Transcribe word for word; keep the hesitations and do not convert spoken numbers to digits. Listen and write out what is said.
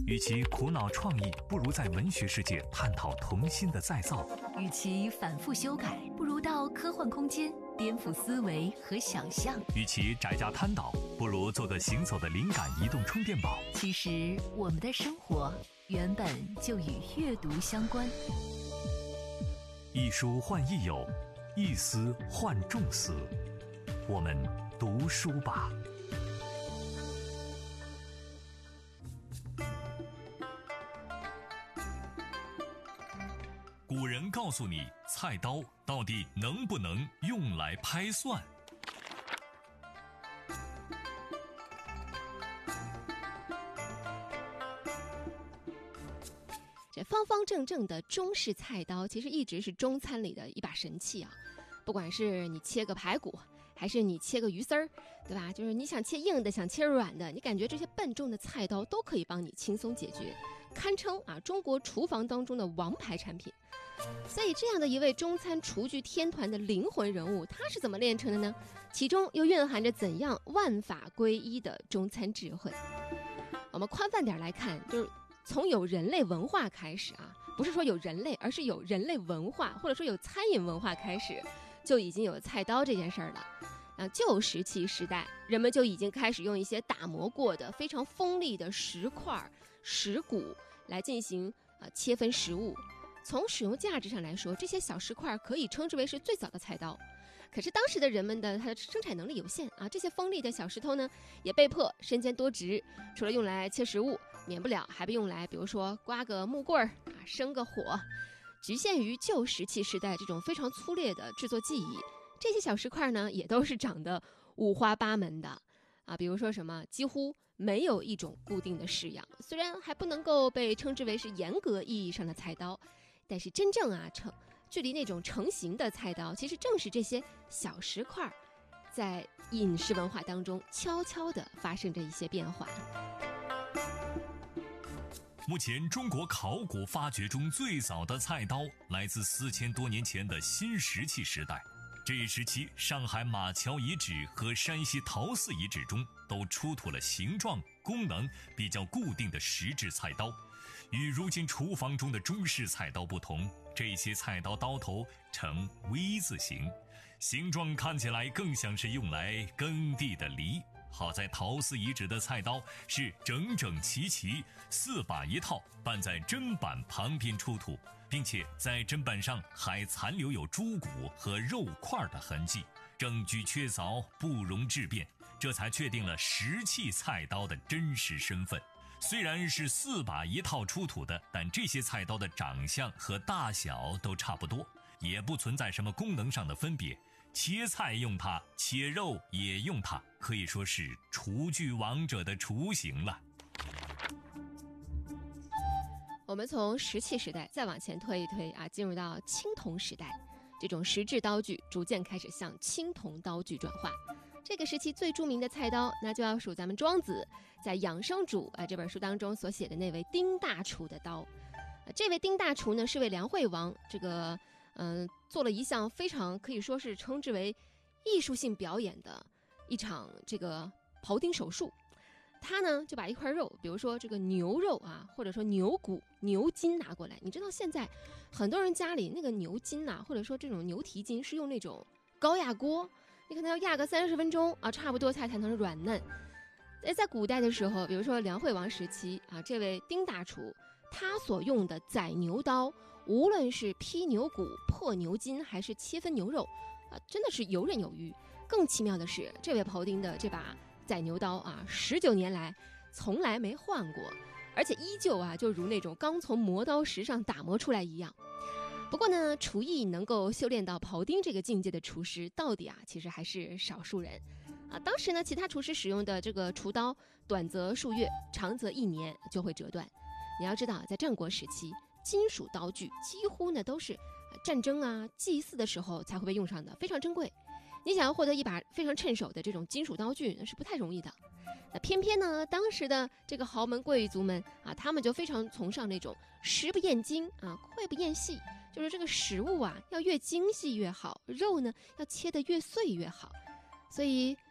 与其苦恼创意，不如在文学世界探讨童心的再造； 与其反复修改，不如到科幻空间颠覆思维和想象； 与其宅家瘫倒，不如做个行走的灵感移动充电宝。 其实我们的生活原本就与阅读相关。 一书换益友，一思换众思，我们读书吧。古人告诉你，菜刀到底能不能用来拍蒜？ 这方方正正的中式菜刀，其实一直是中餐里的一把神器啊！不管是你切个排骨，还是你切个鱼丝儿，对吧？就是你想切硬的，想切软的，你感觉这些笨重的菜刀都可以帮你轻松解决，堪称啊中国厨房当中的王牌产品。所以这样的一位中餐厨具天团的灵魂人物，他是怎么炼成的呢？其中又蕴含着怎样万法归一的中餐智慧？我们宽泛点来看，就是从有人类文化开始啊，不是说有人类，而是有人类文化，或者说有餐饮文化开始，就已经有菜刀这件事儿了。啊，旧石器时代，人们就已经开始用一些打磨过的非常锋利的石块、石骨来进行啊切分食物。从使用价值上来说，这些小石块可以称之为是最早的菜刀。可是当时的人们的他的生产能力有限啊，这些锋利的小石头呢，也被迫身兼多职，除了用来切食物，免不了还被用来，比如说刮个木棍儿啊，生个火。局限于旧石器时代这种非常粗劣的制作技艺，这些小石块呢，也都是长得五花八门的啊，比如说什么几乎没有一种固定的式样，虽然还不能够被称之为是严格意义上的菜刀。但是真正啊成距离那种成型的菜刀，其实正是这些小石块，在饮食文化当中悄悄地发生着一些变化。 目前中国考古发掘中最早的菜刀来自四千多年前的新石器时代。这一时期，上海马桥遗址和山西陶寺遗址中都出土了形状、功能比较固定的石质菜刀。与如今厨房中的中式菜刀不同，这些菜刀刀头呈 V 字形，形状看起来更像是用来耕地的犁。好在陶寺遗址的菜刀是整整齐齐，四把一套，搬在砧板旁边出土，并且在砧板上还残留有猪骨和肉块的痕迹，证据确凿，不容置辩，这才确定了石器菜刀的真实身份。虽然是四把一套出土的，但这些菜刀的长相和大小都差不多，也不存在什么功能上的分别。切菜用它，切肉也用它，可以说是厨具王者的雏形了。 我们从石器时代再往前推一推啊，进入到青铜时代，这种石质刀具逐渐开始向青铜刀具转化。这个时期最著名的菜刀，那就要数咱们庄子在《养生主》啊这本书当中所写的那位丁大厨的刀。啊、这位丁大厨呢，是为梁惠王这个嗯、呃、做了一项非常可以说是称之为艺术性表演的一场这个庖丁手术。他呢就把一块肉，比如说这个牛肉啊，或者说牛骨、牛筋拿过来。你知道现在很多人家里那个牛筋呐、啊，或者说这种牛蹄筋是用那种高压锅。你可能要压个三十分钟啊，差不多才才能软嫩。在在古代的时候，比如说梁惠王时期啊，这位丁大厨他所用的宰牛刀，无论是劈牛骨、破牛筋，还是切分牛肉啊，真的是游刃有余。更奇妙的是，这位庖丁的这把宰牛刀啊，十九年来从来没换过，而且依旧啊，就如那种刚从磨刀石上打磨出来一样。不过呢，厨艺能够修炼到庖丁这个境界的厨师，到底啊，其实还是少数人，啊。当时呢，其他厨师使用的这个厨刀，短则数月，长则一年就会折断。你要知道，在战国时期，金属刀具几乎呢都是战争啊、祭祀的时候才会被用上的，非常珍贵。你想要获得一把非常趁手的这种金属刀具，那是不太容易的。那偏偏呢，当时的这个豪门贵族们啊，他们就非常崇尚那种食不厌精啊，脍不厌细，就是这个食物啊要越精细越好，肉呢要切得越碎越好。所以